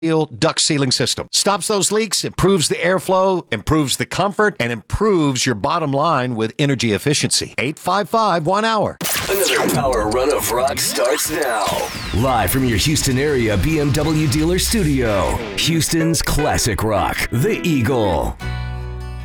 duct sealing system. Stops those leaks, improves the airflow, improves the comfort, and improves your bottom line with energy efficiency. 855 1 hour. Another power run of rock starts now. Live from your Houston area BMW dealer studio. Houston's classic rock, The Eagle.